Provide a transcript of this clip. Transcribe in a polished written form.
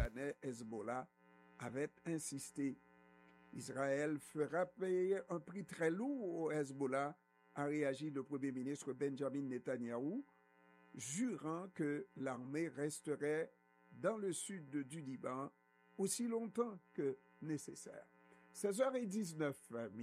libanais Hezbollah avait insisté. Israël fera payer un prix très lourd au Hezbollah, a réagi le Premier ministre Benjamin Netanyahou, jurant que l'armée resterait dans le sud du Liban aussi longtemps que nécessaire. 16h19